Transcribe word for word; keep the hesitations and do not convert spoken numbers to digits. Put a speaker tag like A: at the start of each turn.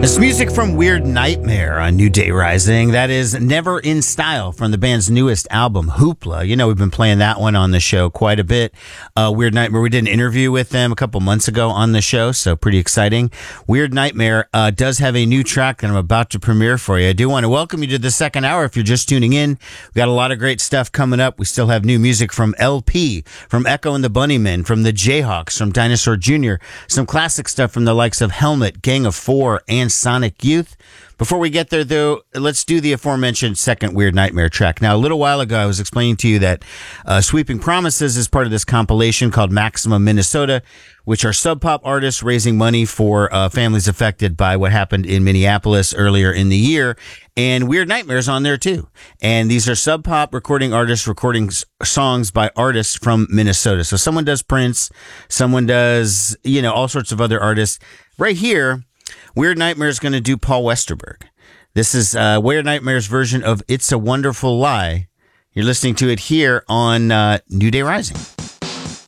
A: It's music from Weird Nightmare on New Day Rising. That is Never in Style from the band's newest album, Hoopla. You know, we've been playing that one on the show quite a bit. Uh, Weird Nightmare, we did an interview with them a couple months ago on the show, so pretty exciting. Weird Nightmare uh, does have a new track that I'm about to premiere for you. I do want to welcome you to the second hour if you're just tuning in. We got a lot of great stuff coming up. We still have new music from L P, from Echo and the Bunnymen, from the Jayhawks, from Dinosaur Junior, some classic stuff from the likes of Helmet, Gang of Four, and Sonic Youth. Before we get there, though, let's do the aforementioned second Weird Nightmare track. Now, a little while ago, I was explaining to you that uh, Sweeping Promises is part of this compilation called Maximum Minnesota, which are sub pop artists raising money for uh, families affected by what happened in Minneapolis earlier in the year. And Weird Nightmare's on there, too. And these are sub pop recording artists recording s- songs by artists from Minnesota. So someone does Prince, someone does, you know, all sorts of other artists. Right here, Weird Nightmare is going to do Paul Westerberg. This is uh, Weird Nightmare's version of It's a Wonderful Lie. You're listening to it here on uh, New Day Rising.